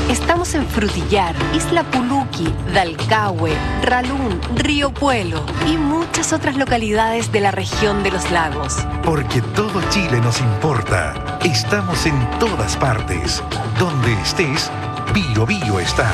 Estamos en Frutillar, Isla Puluqui, Dalcahue, Ralún, Río Puelo y muchas otras localidades de la región de los lagos. Porque todo Chile nos importa. Estamos en todas partes. Donde estés, Bío Bío está.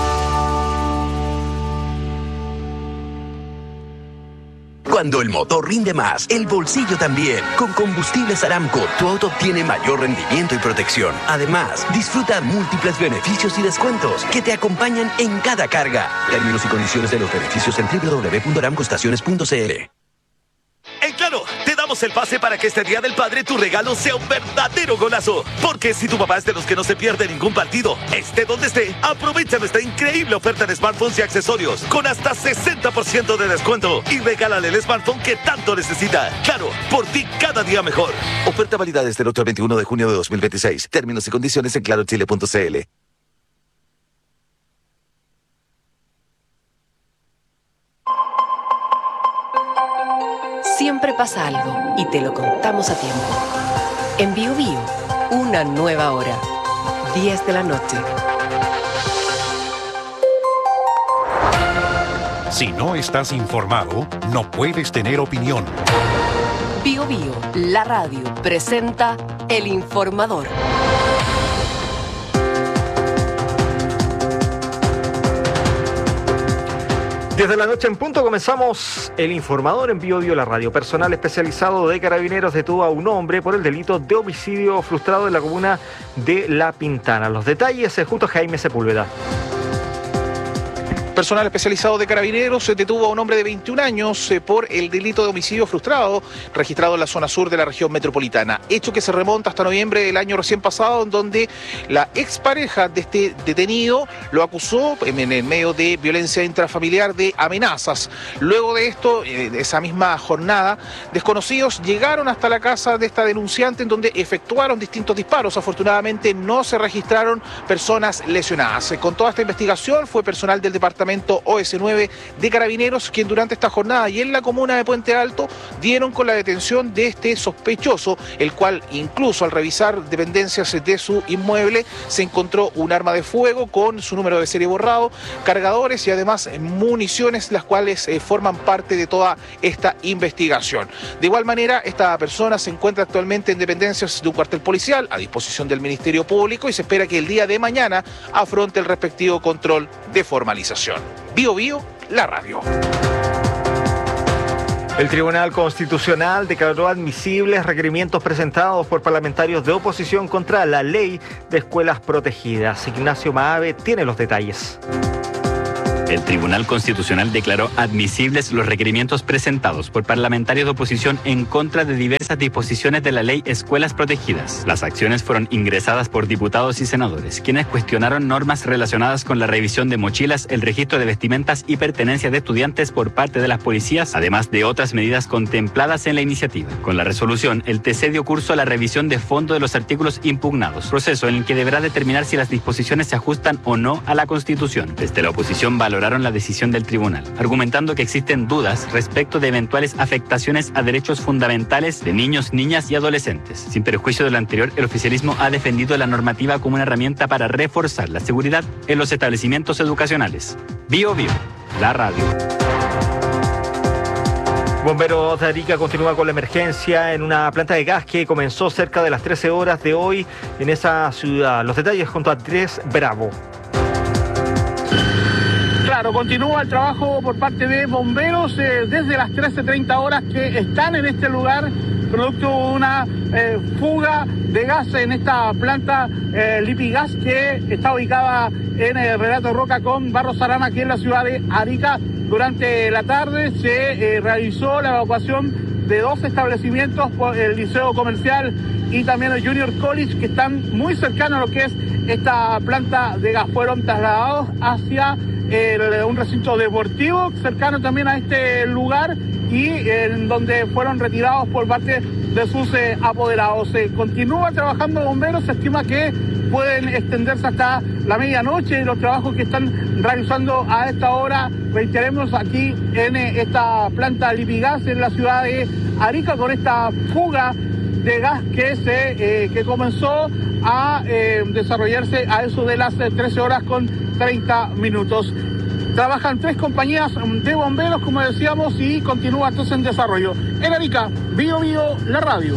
Cuando el motor rinde más, el bolsillo también. Con Combustibles Aramco, tu auto obtiene mayor rendimiento y protección. Además, disfruta múltiples beneficios y descuentos que te acompañan en cada carga. Términos y condiciones de los beneficios en www.aramcoestaciones.cl. En Claro, te damos el pase para que este Día del Padre tu regalo sea un verdadero golazo. Porque si tu papá es de los que no se pierde ningún partido, esté donde esté, aprovecha nuestra increíble oferta de smartphones y accesorios con hasta 60% de descuento y regálale el smartphone que tanto necesita. Claro, por ti cada día mejor. Oferta válida desde el 8 al 21 de junio de 2026. Términos y condiciones en clarochile.cl. Siempre pasa algo y te lo contamos a tiempo. En Bío Bío, una nueva hora. 10 de la noche. Si no estás informado, no puedes tener opinión. Bío Bío, la radio, presenta El Informador. Desde la noche en punto comenzamos El Informador en Bío Bío, la radio. Personal especializado de Carabineros detuvo a un hombre por el delito de homicidio frustrado en la comuna de La Pintana. Los detalles junto a Jaime Sepúlveda. Personal especializado de Carabineros detuvo a un hombre de 21 años por el delito de homicidio frustrado registrado en la zona sur de la región metropolitana. Hecho que se remonta hasta noviembre del año recién pasado, en donde la expareja de este detenido lo acusó en el medio de violencia intrafamiliar de amenazas. Luego de esto, esa misma jornada, desconocidos llegaron hasta la casa de esta denunciante, en donde efectuaron distintos disparos. Afortunadamente no se registraron personas lesionadas. Con toda esta investigación fue personal del departamento OS9 de Carabineros quien durante esta jornada y en la comuna de Puente Alto dieron con la detención de este sospechoso, el cual incluso al revisar dependencias de su inmueble se encontró un arma de fuego con su número de serie borrado, cargadores y además municiones, las cuales forman parte de toda esta investigación. De igual manera, esta persona se encuentra actualmente en dependencias de un cuartel policial a disposición del Ministerio Público y se espera que el día de mañana afronte el respectivo control de formalización. Bío Bío, la radio. El Tribunal Constitucional declaró admisibles requerimientos presentados por parlamentarios de oposición contra la ley de escuelas protegidas. Ignacio Maave tiene los detalles. El Tribunal Constitucional declaró admisibles los requerimientos presentados por parlamentarios de oposición en contra de diversas disposiciones de la Ley Escuelas Protegidas. Las acciones fueron ingresadas por diputados y senadores, quienes cuestionaron normas relacionadas con la revisión de mochilas, el registro de vestimentas y pertenencias de estudiantes por parte de las policías, además de otras medidas contempladas en la iniciativa. Con la resolución, el TC dio curso a la revisión de fondo de los artículos impugnados, proceso en el que deberá determinar si las disposiciones se ajustan o no a la Constitución. Desde la oposición valoraron la decisión del tribunal, argumentando que existen dudas respecto de eventuales afectaciones a derechos fundamentales de niños, niñas y adolescentes. Sin perjuicio de lo anterior, el oficialismo ha defendido la normativa como una herramienta para reforzar la seguridad en los establecimientos educacionales. Bío Bío, la radio. Bomberos de Arica continúa con la emergencia en una planta de gas que comenzó cerca de las 13 horas de hoy en esa ciudad. Los detalles junto a Andrés Bravo. Claro, continúa el trabajo por parte de bomberos desde las 13:30 horas que están en este lugar, producto de una fuga de gas en esta planta Lipigas que está ubicada en el Renato Roca con Barros Arana, aquí en la ciudad de Arica. Durante la tarde se realizó la evacuación de dos establecimientos, el Liceo Comercial y también el Junior College, que están muy cercanos a lo que es esta planta de gas. Fueron trasladados hacia un recinto deportivo cercano también a este lugar y en donde fueron retirados por parte de sus apoderados. Continúa trabajando bomberos, se estima que pueden extenderse hasta la medianoche los trabajos que están realizando a esta hora. Reiteremos aquí en esta planta Lipigas en la ciudad de Arica con esta fuga de gas que comenzó a desarrollarse a eso de las 13 horas con 30 minutos. Trabajan 3 compañías de bomberos, como decíamos, y continúa entonces en desarrollo. En Arica, Bío Bío, la radio.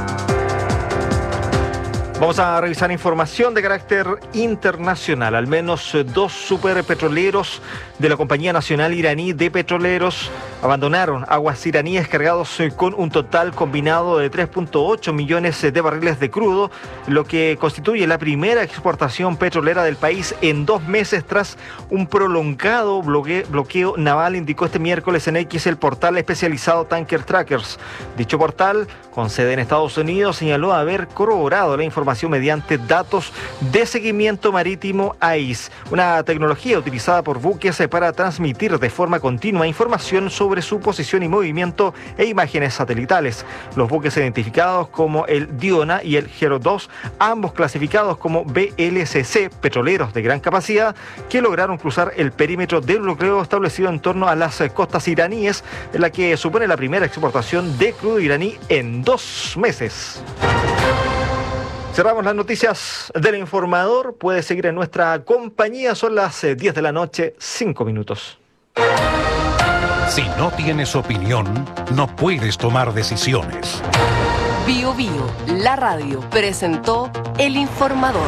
Vamos a revisar información de carácter internacional. Al menos 2 superpetroleros de la Compañía Nacional Iraní de Petroleros abandonaron aguas iraníes cargados con un total combinado de 3.8 millones de barriles de crudo, lo que constituye la primera exportación petrolera del país en 2 meses tras un prolongado bloqueo naval, indicó este miércoles en X el portal especializado Tanker Trackers. Dicho portal, con sede en Estados Unidos, señaló haber corroborado la información mediante datos de seguimiento marítimo AIS, una tecnología utilizada por buques para transmitir de forma continua información sobre su posición y movimiento e imágenes satelitales. Los buques identificados como el Diona y el Hero 2, ambos clasificados como VLCC, petroleros de gran capacidad, que lograron cruzar el perímetro del bloqueo establecido en torno a las costas iraníes, en la que supone la primera exportación de crudo iraní en 2 meses. Cerramos las noticias del Informador. Puede seguir en nuestra compañía. Son las 10 de la noche, 5 minutos. Si no tienes opinión, no puedes tomar decisiones. Bío Bío, la radio, presentó El Informador.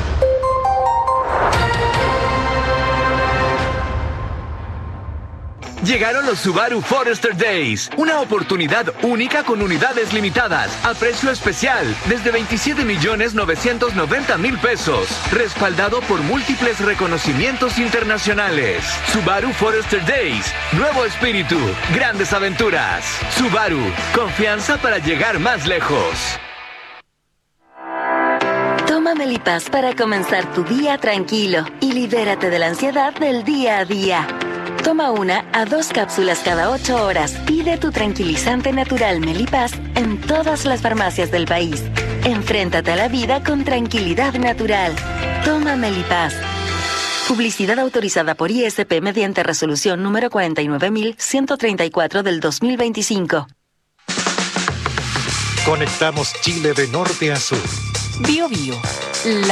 Llegaron los Subaru Forester Days, una oportunidad única con unidades limitadas, a precio especial, desde 27.990.000 pesos, respaldado por múltiples reconocimientos internacionales. Subaru Forester Days, nuevo espíritu, grandes aventuras. Subaru, confianza para llegar más lejos. Toma Melipaz para comenzar tu día tranquilo y libérate de la ansiedad del día a día. Toma 1 a 2 cápsulas cada 8 horas. Pide tu tranquilizante natural Melipaz en todas las farmacias del país. Enfréntate a la vida con tranquilidad natural. Toma Melipaz. Publicidad autorizada por ISP mediante resolución número 49.134 del 2025. Conectamos Chile de norte a sur. Bío Bío, la